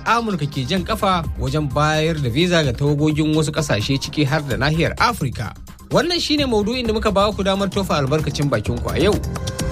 Amurka ke jan kafa wajen bayar da visa ga tawagogin wasu ƙasashe ciki har da nahiyar Afirka. Wannan shine maudu'in da muka ba ku damar tofa albarkacin bakin ku a yau.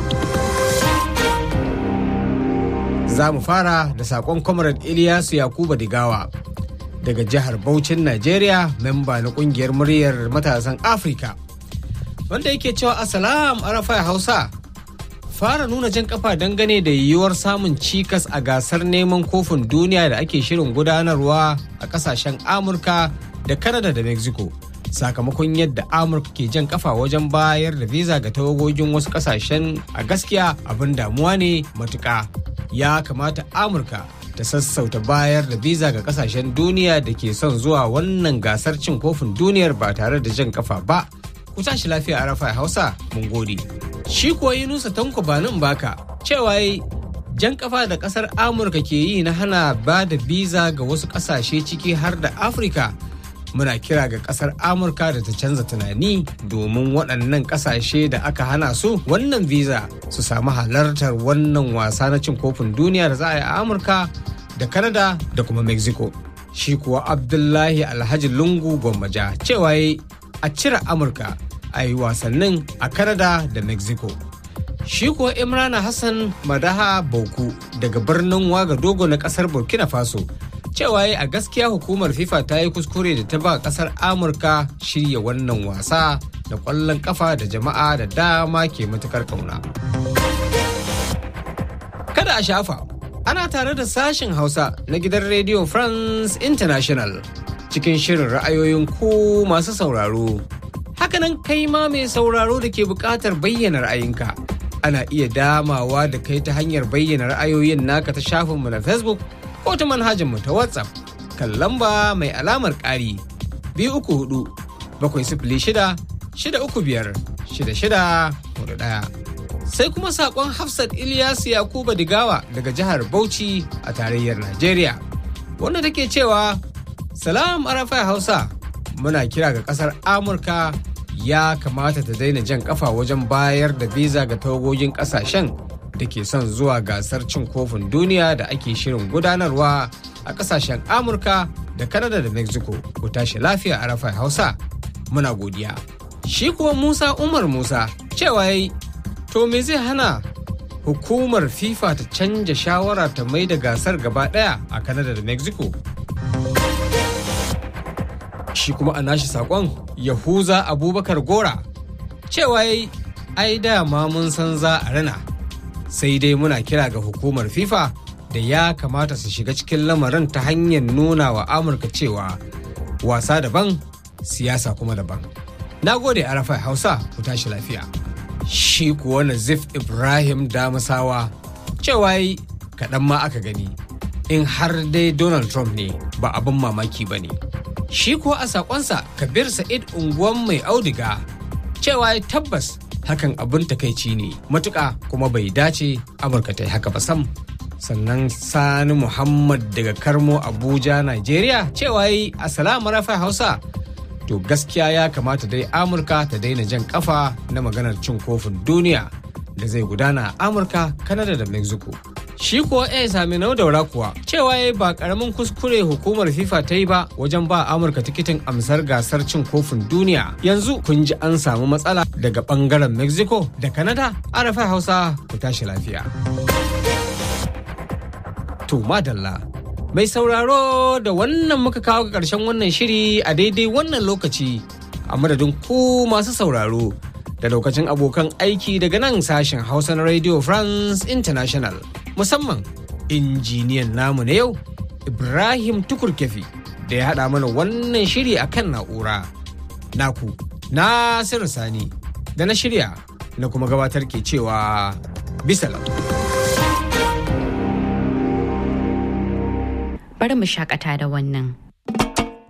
Za mu fara da saƙon Comrade Ilyasu Yakuba Digawa daga jihar Bauchin, Najeriya, memba na ƙungiyar muryar matasan Afirka, wanda yake cewa Assalam Arafai Hausa. Fara nuna jan kafa dangane da yiwuwar samun cikas a gasar neman kofin duniya da ake shirin gudanarwa a kasashen Amurka da Canada da Mexico. Sakamakon yadda Amurka ke jan kafa wajen bayar da visa ga tawagogin wasu kasashen, a gaskiya abin damuwa ne matuƙa. Ya kamata Amurka ta sassauta bayar da visa ga kasashen duniya da ke son zuwa wannan gasar cin kofin duniyar ba tare da jan kafa ba. Ku tashi lafiya Arafai Hausa, mun gode. Shi kuwa Yunusa Tanko Banin Baka cewa jan kafa da kasar Amurka ke yi na hana ba da visa ga wasu kasashe ciki har da Afirka. Muna kira ga kasar Amurka da ta canza tunani domin waɗannan kasashe da aka hana su wannan visa su samu halartar wannan wasa na cin kofin duniya da za a yi a Amurka da Canada da kuma Mexico. Shi kuwa Abdullahi Alhaji Lungu Gwammaja cewa a cire Amurka a yi wasannin a Canada da Mexico. Shi kuwa Imrana Hassan Madaha Bauku daga birnin Wagadogo na kasar Burkina Faso cewa a gaskiya hukumar FIFA ta yi kuskure da ta ba kasar Amurka shirya wannan wasa da ƙwallon kafa da jama'a da dama ke matukar kauna. Kada a shafa, ana tare da sashen Hausa na gidan Radio France International cikin shirin ra'ayoyin ku masu sauraro. Hakanan kai ma mai sauraro da ke buƙatar bayyana ra'ayinka, ana iya damawa da kai ta hanyar bayyana ra'ayoyin naka ta shafinmu na Facebook ko ta manhajarmu ta WhatsApp kan lamba mai alamar ƙari 234-636-635-6641. Sai kuma saƙon Hafsat Ilyasu Yakuba Digawa daga jihar Bauchi a tarayyar Najeriya, wanda take cewa Salam Arafai Hausa, muna kira ga ƙasar Amurka ya kamata ta daina jan kafa wajen bayar da visa ga tawagogin ƙasashen da ke son zuwa gasar cin kofin duniya da ake shirin gudanarwa a ƙasashen Amurka da Canada da Mexico. Ku tashi lafiya Arafai Hausa, muna godiya. Shi kuwa Musa Umar Musa cewa to me zai hana hukumar FIFA ta canja shawara ta mai da gasar gaba ɗaya a Canada da Mexico? Shi kuma a nashi saƙon Yahuza Abubakar Gora cewa ai dama mun san za a rana, sai dai muna kira ga hukumar FIFA da ya kamata su shiga cikin lamarin ta hanyar nuna wa Amurka cewa wasa daban siyasa kuma daban. Na gode Arafai Hausa, ku tashi lafiya. Shi kuwa Nazif Ibrahim Damasawa cewa kaɗan ma aka gani, in har dai Donald Trump ne ba abin mamaki ba ne. Shi kuwa a sakonsa Kabir Sa'id unguwan mai audiga cewa tabbas hakan abin takaici ne matuƙa kuma bai dace Amurka ta yi haka ba sam. Sannan Sani Muhammad daga Karmo Abuja, Najeriya cewa Assalamu Arafai Hausa, to gaskiya ya kamata dai Amurka ta daina jan kafa na maganar cin kofin duniya da zai gudana a Amurka, Canada da Mexico. Shi kuwa Sami Daura kuwa cewa ba karamin kuskure hukumar FIFA ta yi ba wajen ba Amurka tikitin amsar gasar cin kofin duniya. Yanzu kun ji an samu matsala daga bangaren Mexico da Canada. Arafai Hausa, ku tashi lafiya. To madalla. Mai sauraro da wannan muka kawo ga ƙarshen wannan shiri a daidai wannan lokaci, a madadin ku masu sauraro da lokacin abokan aiki daga nan sashen Hausa na Radio France International. Musamman injiniyan namu na yau Ibrahim Tukurkefi da ya haɗa mana wannan shiri a kan na'ura. Naku Nasiru Sani da na shirya na kuma gabatar ke cewa bisalam. Bari mu shakata da wannan.